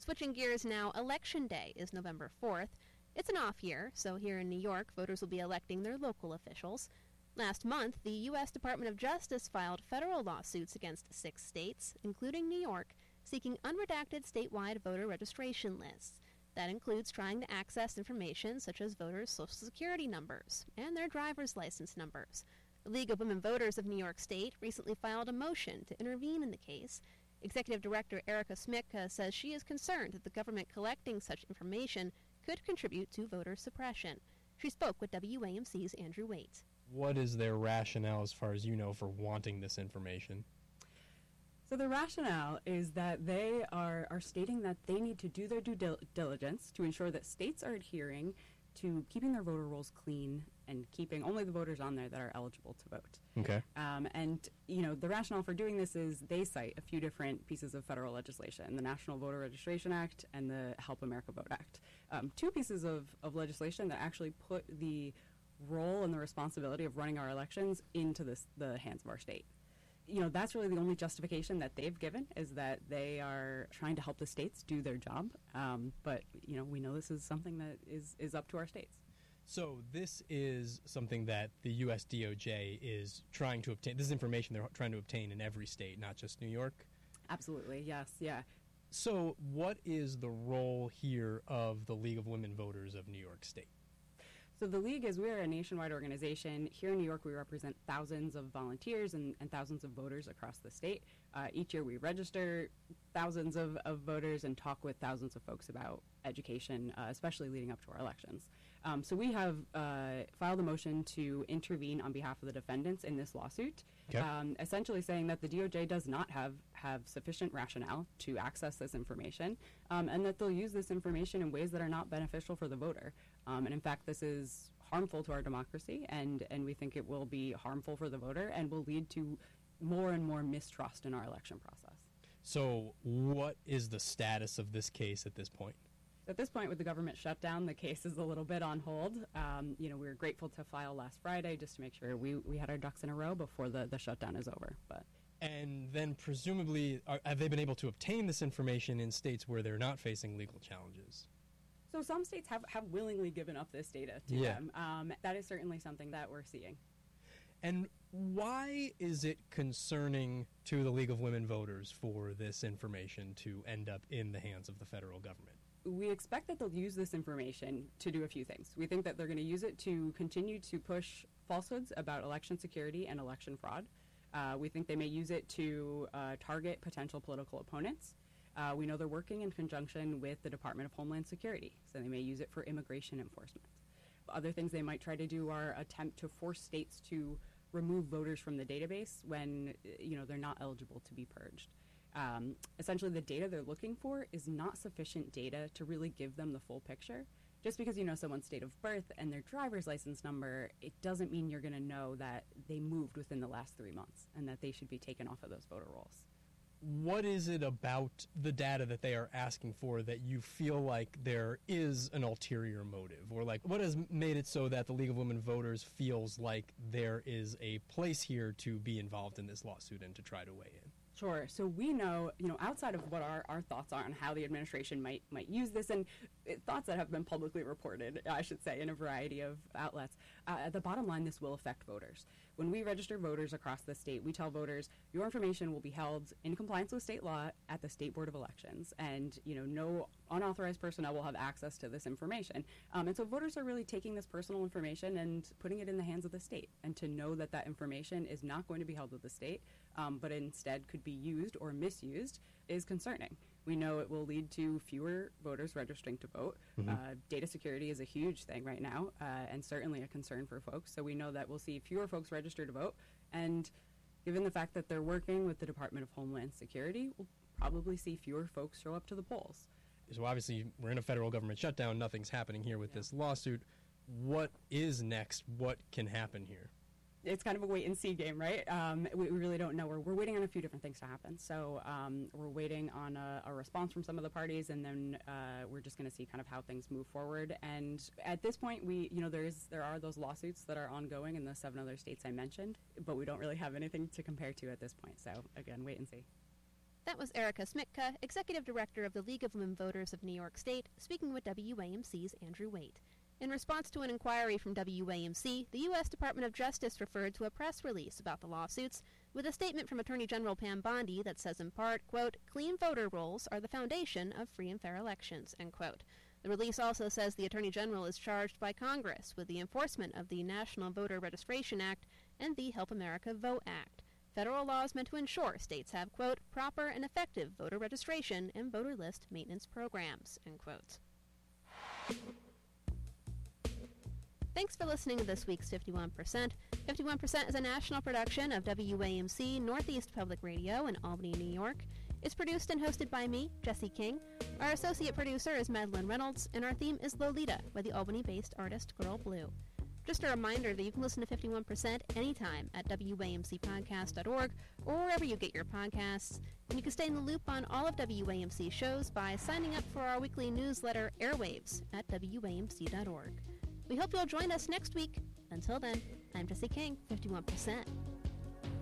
Switching gears now, Election Day is November 4th. It's an off year, so here in New York, voters will be electing their local officials. Last month, the U.S. Department of Justice filed federal lawsuits against 6 states, including New York, seeking unredacted statewide voter registration lists. That includes trying to access information such as voters' Social Security numbers and their driver's license numbers. The League of Women Voters of New York State recently filed a motion to intervene in the case. Executive Director Erica Smitka says she is concerned that the government collecting such information could contribute to voter suppression. She spoke with WAMC's Andrew Waite. What is their rationale, as far as you know, for wanting this information? So the rationale is that they are stating that they need to do their due diligence to ensure that states are adhering to keeping their voter rolls clean and keeping only the voters on there that are eligible to vote. Okay. And, the rationale for doing this is they cite a few different pieces of federal legislation, the National Voter Registration Act and the Help America Vote Act. 2 pieces of legislation that actually put the role and the responsibility of running our elections into the hands of our state. That's really the only justification that they've given, is that they are trying to help the states do their job. But we know this is something that is up to our states. So this is something that the U.S. DOJ is trying to obtain. This is information they're trying to obtain in every state, not just New York? Absolutely, yes, yeah. So what is the role here of the League of Women Voters of New York State? So the League we're a nationwide organization. Here in New York, we represent thousands of volunteers and thousands of voters across the state. Each year we register thousands of voters and talk with thousands of folks about education, especially leading up to our elections. So we have filed a motion to intervene on behalf of the defendants in this lawsuit, okay. Essentially saying that the DOJ does not have sufficient rationale to access this information, and that they'll use this information in ways that are not beneficial for the voter. And in fact, this is harmful to our democracy, and we think it will be harmful for the voter and will lead to more and more mistrust in our election process. So what is the status of this case at this point? At this point, with the government shutdown, the case is a little bit on hold. We were grateful to file last Friday just to make sure we had our ducks in a row before the shutdown is over. And then presumably, have they been able to obtain this information in states where they're not facing legal challenges? So some states have willingly given up this data to them. That is certainly something that we're seeing. And why is it concerning to the League of Women Voters for this information to end up in the hands of the federal government? We expect that they'll use this information to do a few things. We think that they're going to use it to continue to push falsehoods about election security and election fraud. We think they may use it to target potential political opponents. We know they're working in conjunction with the Department of Homeland Security, so they may use it for immigration enforcement. Other things they might try to do are attempt to force states to remove voters from the database when they're not eligible to be purged. Essentially, the data they're looking for is not sufficient data to really give them the full picture. Just because you know someone's date of birth and their driver's license number, it doesn't mean you're going to know that they moved within the last 3 months and that they should be taken off of those voter rolls. What is it about the data that they are asking for that you feel like there is an ulterior motive? Or what has made it so that the League of Women Voters feels like there is a place here to be involved in this lawsuit and to try to weigh in? Sure. So we know, outside of what our thoughts are on how the administration might use this, and thoughts that have been publicly reported, I should say, in a variety of outlets, at the bottom line, this will affect voters. When we register voters across the state, we tell voters, your information will be held in compliance with state law at the State Board of Elections, and, no unauthorized personnel will have access to this information. And so voters are really taking this personal information and putting it in the hands of the state, and to know that information is not going to be held with the state, but instead could be used or misused is concerning. We know it will lead to fewer voters registering to vote. Mm-hmm. Data security is a huge thing right now, and certainly a concern for folks. So we know that we'll see fewer folks register to vote, and given the fact that they're working with the Department of Homeland Security, we'll probably see fewer folks show up to the polls. So obviously we're in a federal government shutdown. Nothing's happening here with this lawsuit. What is next? What can happen here? It's kind of a wait-and-see game, right? We really don't know. We're waiting on a few different things to happen. So we're waiting on a response from some of the parties, and then we're just going to see kind of how things move forward. And at this point, there are those lawsuits that are ongoing in the 7 other states I mentioned, but we don't really have anything to compare to at this point. So again, wait and see. That was Erica Smitka, Executive Director of the League of Women Voters of New York State, speaking with WAMC's Andrew Waite. In response to an inquiry from WAMC, the U.S. Department of Justice referred to a press release about the lawsuits with a statement from Attorney General Pam Bondi that says in part, quote, "Clean voter rolls are the foundation of free and fair elections," end quote. The release also says the Attorney General is charged by Congress with the enforcement of the National Voter Registration Act and the Help America Vote Act. Federal laws meant to ensure states have, quote, "proper and effective voter registration and voter list maintenance programs," end quote. Thanks for listening to this week's 51%. 51% is a national production of WAMC Northeast Public Radio in Albany, New York. It's produced and hosted by me, Jesse King. Our associate producer is Madeline Reynolds, and our theme is Lolita by the Albany-based artist Girl Blue. Just a reminder that you can listen to 51% anytime at WAMCpodcast.org or wherever you get your podcasts. And you can stay in the loop on all of WAMC shows by signing up for our weekly newsletter, Airwaves, at WAMC.org. We hope you'll join us next week. Until then, I'm Jesse King, 51%.